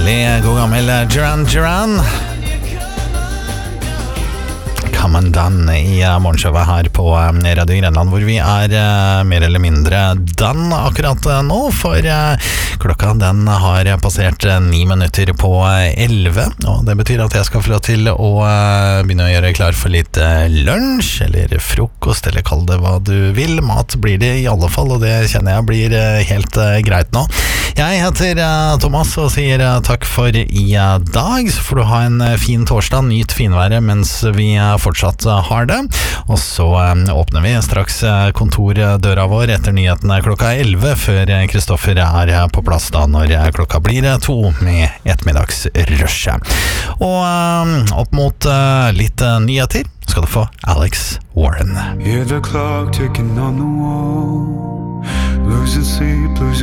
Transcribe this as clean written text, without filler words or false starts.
Herlig, god gammel Duran Duran. Come Undone i morgenshowet her på Radio Grenland, hvor vi mer eller mindre done akkurat nå, for klokka den har passert 9 minutter på 11, og det betyr at jeg skal få lov til å begynne å gjøre klar for litt lunsj, eller frokost, eller kall det hva du vil. Mat blir det i alle fall, og det kjenner jeg blir helt greit nå. Jeg heter Thomas og sier takk for i dag, så får du ha en fin torsdag, nyt finværet mens vi fortsatt har det, og så åpner vi straks kontordøra vår etter nyhetene klokka 11, før Kristoffer på plass da når klokka blir 2 med ettermiddagsrushet. Og opp mot litt nyheter skal du få Alex Warren. Hear the clock ticking on the wall, losing sleep, losing